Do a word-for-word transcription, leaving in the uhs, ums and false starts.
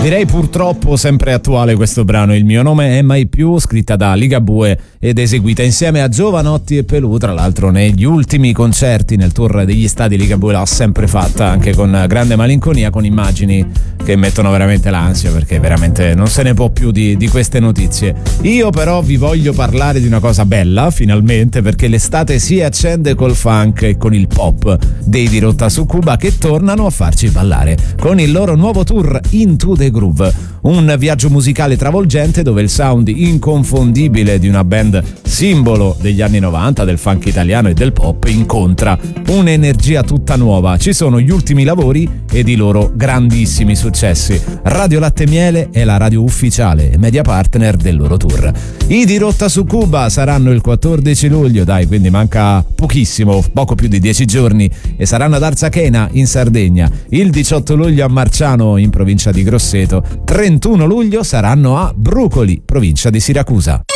Direi purtroppo sempre attuale questo brano. Il mio nome è Mai Più, scritta da Ligabue ed eseguita insieme a Giovanotti e Pelù. Tra l'altro negli ultimi concerti nel tour degli stadi Ligabue l'ha sempre fatta, anche con grande malinconia, con immagini che mettono veramente l'ansia, perché veramente non se ne può più di, di queste notizie. Io però vi voglio parlare di una cosa bella, finalmente, perché l'estate si accende col funk e con il pop dei Dirotta su Cuba, che tornano a farci ballare con il loro nuovo tour Into the Groove, un viaggio musicale travolgente dove il sound inconfondibile di una band simbolo degli anni novanta, del funk italiano e del pop, incontra un'energia tutta nuova. Ci sono gli ultimi lavori ed i loro grandissimi successi. Radio Latte Miele è la radio ufficiale e media partner del loro tour. I Dirotta su Cuba saranno il quattordici luglio, dai, quindi manca pochissimo, poco più di dieci giorni, e saranno ad Arzachena in Sardegna, il diciotto luglio a Marciano in provincia di Grosseto, trentuno luglio saranno a Brucoli, provincia di Siracusa.